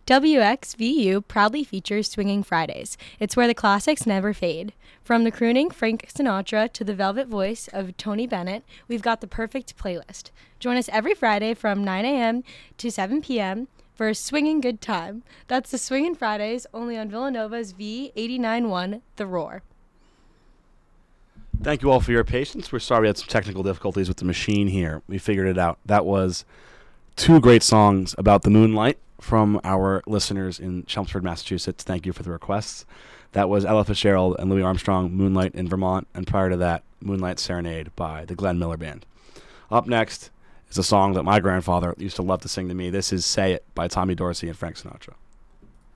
WXVU proudly features Swinging Fridays. It's where the classics never fade. From the crooning Frank Sinatra to the velvet voice of Tony Bennett, we've got the perfect playlist. Join us every Friday from 9 a.m. to 7 p.m. for a swinging good time. That's the Swinging Fridays, only on Villanova's V89.1, The Roar. Thank you all for your patience. We're sorry we had some technical difficulties with the machine here. We figured it out. That was two great songs about the moonlight from our listeners in Chelmsford, Massachusetts. Thank you for the requests. That was Ella Fitzgerald and Louis Armstrong, Moonlight in Vermont, and prior to that, Moonlight Serenade by the Glenn Miller Band. Up next is a song that my grandfather used to love to sing to me. This is Say It by Tommy Dorsey and Frank Sinatra.